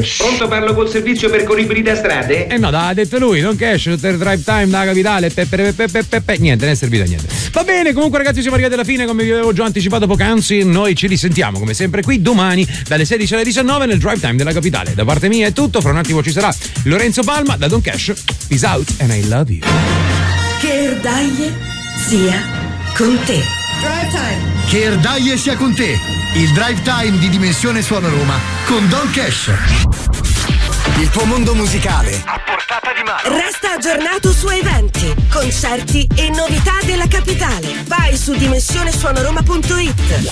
Pronto, parlo col servizio percorribili da strade? No, l'ha detto lui, non cash, per drive time da capitale, niente, non è servito a niente. Va bene, comunque ragazzi siamo arrivati alla fine, come vi avevo già anticipato poc'anzi, noi ci risentiamo come sempre qui domani dalle 16 alle 19 nel drive time della capitale. Da parte mia è tutto, fra un attimo ci sarà Lorenzo Palma da Don Cash. Peace out and I love you. Che Erdaie sia con te. Drive time. Che Erdaie sia con te. Il drive time di Dimensione Suono Roma con Don Cash. Il tuo mondo musicale a portata di mano. Resta aggiornato su eventi, concerti e novità della capitale. Vai su dimensionesuonoroma.it.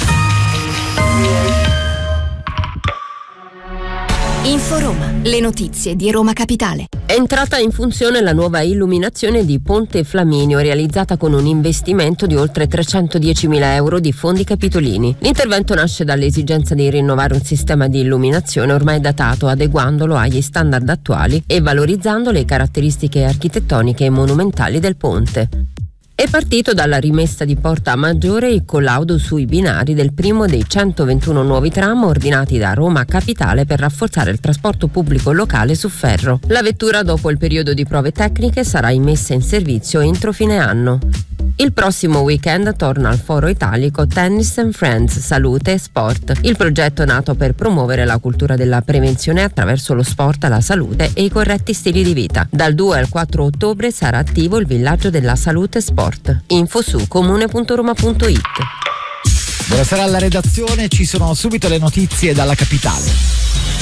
Inforoma, le notizie di Roma Capitale. È entrata in funzione la nuova illuminazione di Ponte Flaminio, realizzata con un investimento di oltre 310.000 euro di fondi capitolini. L'intervento nasce dall'esigenza di rinnovare un sistema di illuminazione ormai datato, adeguandolo agli standard attuali e valorizzando le caratteristiche architettoniche e monumentali del ponte. È partito dalla rimessa di Porta Maggiore il collaudo sui binari del primo dei 121 nuovi tram ordinati da Roma Capitale per rafforzare il trasporto pubblico locale su ferro. La vettura, dopo il periodo di prove tecniche, sarà immessa in servizio entro fine anno. Il prossimo weekend torna al Foro Italico Tennis and Friends Salute e Sport. Il progetto è nato per promuovere la cultura della prevenzione attraverso lo sport, la salute e i corretti stili di vita. Dal 2 al 4 ottobre sarà attivo il villaggio della salute e sport. Info su comune.roma.it. Buonasera alla redazione, ci sono subito le notizie dalla capitale.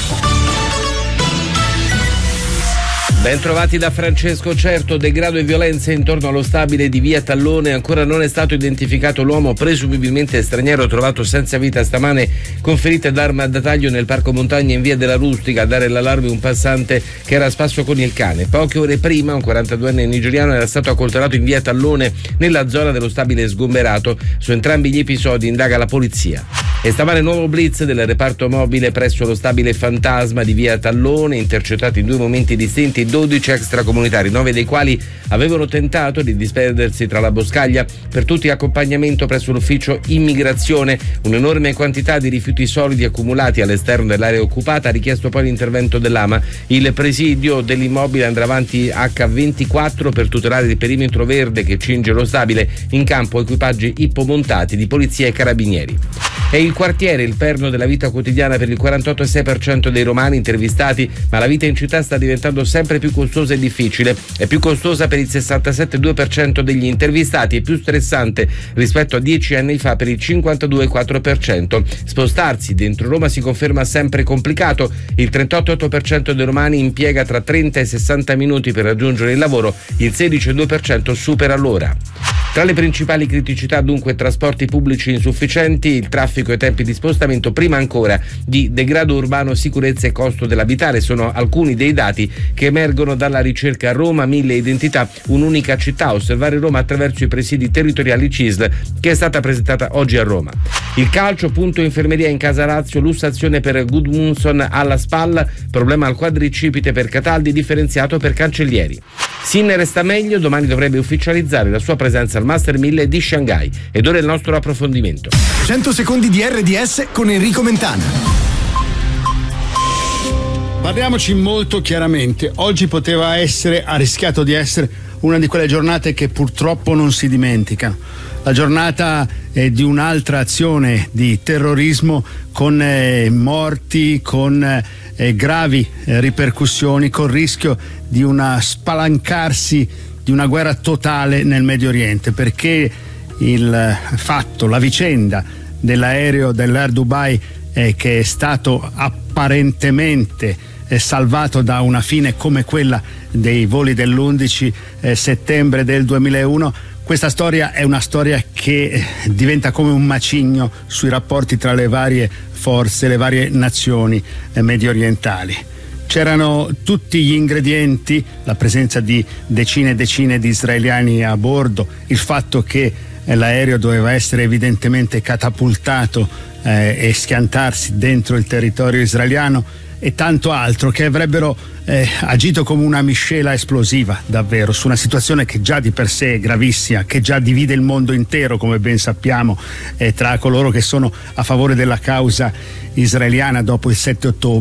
Ben trovati da Francesco Certo. Degrado e violenze intorno allo stabile di via Tallone. Ancora non è stato identificato l'uomo presumibilmente straniero trovato senza vita stamane con ferite d'arma da taglio nel parco montagna in via della Rustica. A dare l'allarme un passante che era a spasso con il cane. Poche ore prima un 42enne nigeriano era stato accoltellato in via Tallone nella zona dello stabile sgomberato. Su entrambi gli episodi indaga la polizia. E stamane nuovo blitz del reparto mobile presso lo stabile Fantasma di via Tallone, intercettati in 2 momenti distinti 12 extracomunitari, 9 dei quali avevano tentato di disperdersi tra la boscaglia. Per tutti accompagnamento presso l'ufficio immigrazione. Un'enorme quantità di rifiuti solidi accumulati all'esterno dell'area occupata ha richiesto poi l'intervento dell'AMA. Il presidio dell'immobile andrà avanti H24 per tutelare il perimetro verde che cinge lo stabile. In campo equipaggi ippomontati di polizia e carabinieri. È il quartiere il perno della vita quotidiana per il 48,6% dei romani intervistati, ma la vita in città sta diventando sempre più costosa e difficile. È più costosa per il 67,2% degli intervistati e più stressante rispetto a 10 anni fa per il 52,4%. Spostarsi dentro Roma si conferma sempre complicato. Il 38,8% dei romani impiega tra 30 e 60 minuti per raggiungere il lavoro, il 16,2% supera l'ora. Tra le principali criticità dunque trasporti pubblici insufficienti, il traffico e tempi di spostamento, prima ancora di degrado urbano, sicurezza e costo dell'abitare sono alcuni dei dati che emergono dalla ricerca Roma 1000 identità, un'unica città, osservare Roma attraverso i presidi territoriali CISL, che è stata presentata oggi a Roma. Il calcio, punto infermeria in Casa Lazio, lussazione per Gudmundsson alla spalla, problema al quadricipite per Cataldi, differenziato per Cancellieri. Sinner sta meglio, domani dovrebbe ufficializzare la sua presenza al Master 1000 di Shanghai. Ed ora il nostro approfondimento. 100 secondi di RDS con Enrico Mentana. Parliamoci molto chiaramente. Oggi ha rischiato di essere una di quelle giornate che purtroppo non si dimenticano. La giornata di un'altra azione di terrorismo con morti, con gravi ripercussioni, con il rischio di una spalancarsi di una guerra totale nel Medio Oriente, perché la vicenda dell'aereo dell'Air Dubai che è stato apparentemente salvato da una fine come quella dei voli dell'11 settembre del 2001, questa storia è una storia che diventa come un macigno sui rapporti tra le varie forze, le varie nazioni medio orientali. C'erano tutti gli ingredienti, la presenza di decine e decine di israeliani a bordo, il fatto che l'aereo doveva essere evidentemente catapultato e schiantarsi dentro il territorio israeliano e tanto altro che avrebbero agito come una miscela esplosiva davvero su una situazione che già di per sé è gravissima, che già divide il mondo intero, come ben sappiamo, tra coloro che sono a favore della causa israeliana dopo il 7 ottobre